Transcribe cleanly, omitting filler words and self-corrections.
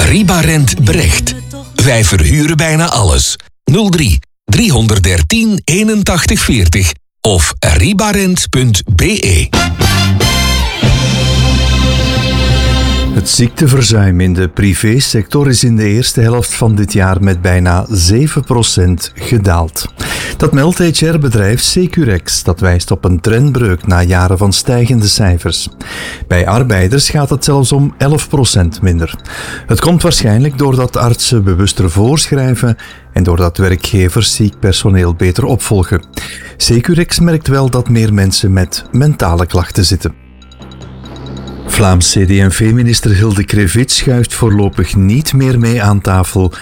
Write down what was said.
Ribarent Brecht. Wij verhuren bijna alles. 03 313 81 40 of ribarent.be. Het ziekteverzuim in de privésector is in de eerste helft van dit jaar met bijna 7% gedaald. Dat meldt HR-bedrijf Securex. Dat wijst op een trendbreuk na jaren van stijgende cijfers. Bij arbeiders gaat het zelfs om 11% minder. Het komt waarschijnlijk doordat artsen bewuster voorschrijven en doordat werkgevers ziek personeel beter opvolgen. Securex merkt wel dat meer mensen met mentale klachten zitten. Vlaams CD&V-minister Hilde Krevits schuift voorlopig niet meer mee aan tafel